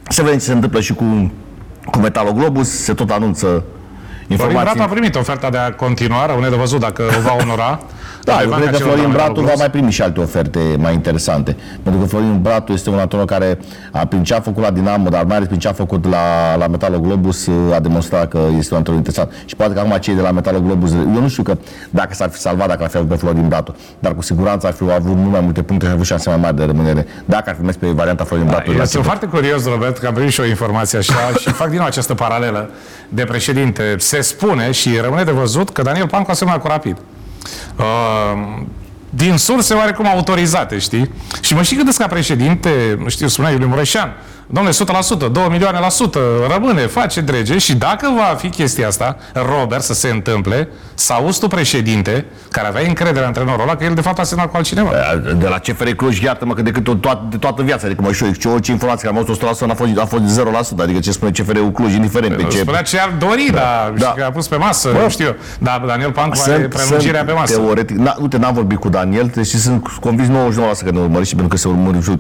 Să vedem ce se întâmplă și cu Metaloglobus. Se tot anunță informații. Florin Bratu a primit oferta de a continua, rămâne de văzut dacă o va onora. Da, eu cred că Florin Bratu va mai primi și alte oferte mai interesante. Pentru că Florin Bratu este un antrenor care, prin ce a făcut la Dinamo, dar mai ales prin ce a făcut la Metaloglobus, a demonstrat că este un antrenor interesant. Și poate că acum cei de la Metaloglobus, eu nu știu că dacă s-ar fi salvat, dacă ar fi avut pe Florin Bratu, dar cu siguranță ar fi avut mult mai multe puncte și ar fi avut șanse mai mari de rămânere. Dacă ar fi mers pe varianta Florin Bratu. Eu sunt foarte curios, Robert, că am primit și o informație așa și fac din nou această paralelă de președinte. Se spune și rămâne de văzut că Daniel Pancu a semnat cu Rapid. Din surse oarecum autorizate, știi? Și mă și gândesc ca președinte, știu, spunea Iuliu Mureșan, domnule, 100%, 2 milioane la sută, rămâne, face drege și dacă va fi chestia asta, Robert, să se întâmple, să auzi tu președinte, care avea încredere în antrenorul ăla, că el de fapt a semnat cu altcineva. De la CFR Cluj, iartă-mă că decât toată viața, adică mă știu, orice informație că am auzit 100% a fost 0%, adică ce spune CFR-ul Cluj, indiferent pe ce... Spunea ce ar dori, dar că a pus pe masă, nu știu eu. Dar Daniel Pancu are prelungirea pe masă. Teoretic, uite, n-am vorbit cu Daniel, deci sunt convins 99% că ne urmări și pentru că se urmări